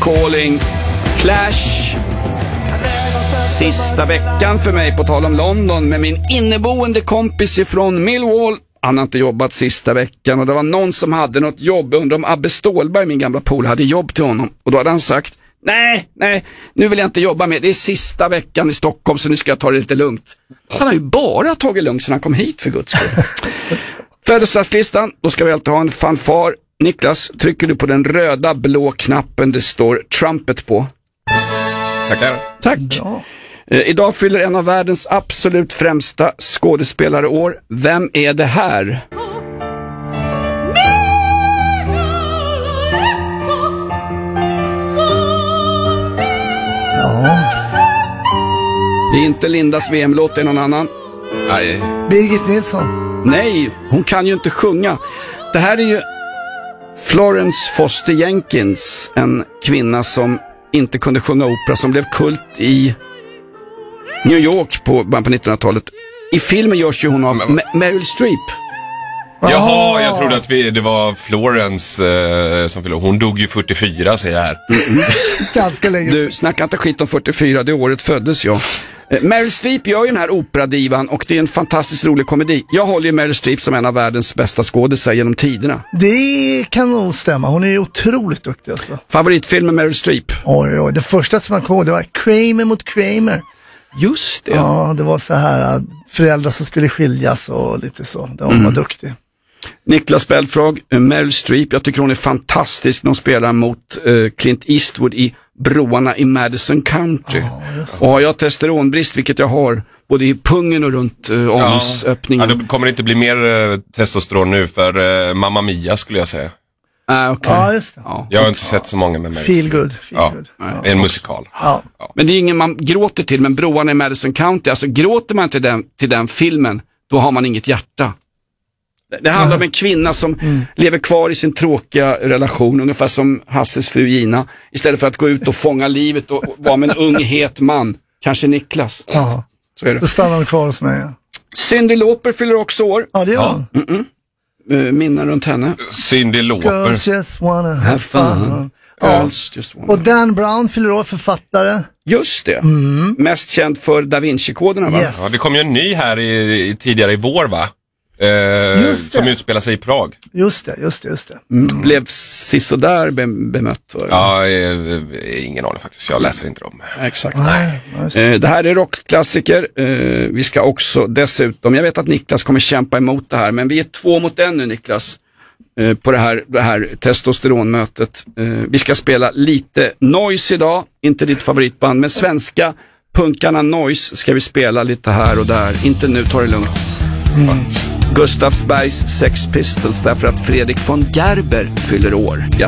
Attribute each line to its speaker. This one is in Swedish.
Speaker 1: Calling, Clash. Sista veckan för mig på tal om London med min inneboende kompis ifrån Millwall. Han har inte jobbat sista veckan och det var någon som hade något jobb. Undrar om Abbe Stålberg, min gamla pool, hade jobb till honom. Och då hade han sagt, nej, nu vill jag inte jobba med. Det är sista veckan i Stockholm så nu ska jag ta det lite lugnt. Han har ju bara tagit lugnt sedan han kom hit, för guds skull. Födelsedagslistan, då ska vi alltid ha en fanfar. Niklas, trycker du på den röda blå knappen det står Trumpet på?
Speaker 2: Tackar.
Speaker 1: Tack. Ja. Idag fyller en av världens absolut främsta skådespelare år. Vem är det här?
Speaker 3: Ja.
Speaker 1: Det är inte Lindas VM-låt, det är någon annan.
Speaker 2: Nej.
Speaker 3: Birgit Nilsson.
Speaker 1: Nej, hon kan ju inte sjunga. Det här är ju Florence Foster Jenkins, en kvinna som inte kunde sjunga opera, som blev kult i New York på 1900-talet. I filmen görs ju hon av Meryl Streep.
Speaker 2: Jaha, jag trodde att det var Florence som fyllde. Hon dog ju 44, säger jag här.
Speaker 3: Ganska länge.
Speaker 1: Du, snacka inte skit om 44, det året föddes jag. Meryl Streep gör ju den här operadivan och det är en fantastiskt rolig komedi. Jag håller ju Meryl Streep som en av världens bästa skådespelare genom tiderna.
Speaker 3: Det kan nog stämma, hon är ju otroligt duktig alltså.
Speaker 1: Favoritfilm med Meryl Streep?
Speaker 3: Oj, det första som man kom ihåg, det var Kramer mot Kramer.
Speaker 1: Just det.
Speaker 3: Ja, det var så här föräldrar som skulle skiljas och lite så. De var duktig.
Speaker 1: Niklas Belfrag, Meryl Streep, jag tycker hon är fantastisk när hon spelar mot Clint Eastwood i Broarna i Madison County. Och har jag testosteronbrist, vilket jag har, både i pungen och runt anusöppningen.
Speaker 2: Ja, det kommer inte bli mer testosteron nu för Mamma Mia, skulle jag säga.
Speaker 1: Okay.
Speaker 3: Ja, just det.
Speaker 2: Ja. Jag har inte sett så många med mig.
Speaker 3: Feel good.
Speaker 2: Det är en musikal.
Speaker 3: Ja.
Speaker 1: Men det är ingen man gråter till, men Broarna i Madison County, alltså gråter man till den filmen, då har man inget hjärta. Det handlar om en kvinna som lever kvar i sin tråkiga relation, ungefär som Hasses fru Gina, istället för att gå ut och fånga livet och vara med en ung het man, kanske Niklas.
Speaker 3: Ja,
Speaker 1: så är det.
Speaker 3: Så stannar de kvar hos mig. Ja.
Speaker 1: Cyndi Lauper fyller också år.
Speaker 3: Ja, det gör hon.
Speaker 1: Minnen runt henne.
Speaker 2: Cyndi Lauper.
Speaker 3: Girls just wanna have fun.
Speaker 1: Just wanna.
Speaker 3: Och Dan Brown fyller år, författare.
Speaker 1: Just det. Mest känd för Da Vinci-koderna, va?
Speaker 3: Yes.
Speaker 2: Ja, det kom ju en ny här tidigare i vår, va? Som utspelar sig i Prag.
Speaker 3: Just det.
Speaker 1: Blev sisådär bemött.
Speaker 2: Ja, ingen aning faktiskt. Jag läser inte dem.
Speaker 1: Exakt.
Speaker 3: Nej.
Speaker 1: Det här är rockklassiker. Vi ska också dessutom, jag vet att Niklas kommer kämpa emot det här, men vi är 2 mot 1 nu, Niklas, på det här testosteronmötet. Vi ska spela lite Noise idag, inte ditt favoritband, men svenska punkarna Noise ska vi spela lite här och där. Inte nu, ta det lugnt. Gustavsbergs Sex Pistols, därför att Fredrik von Gerber fyller år.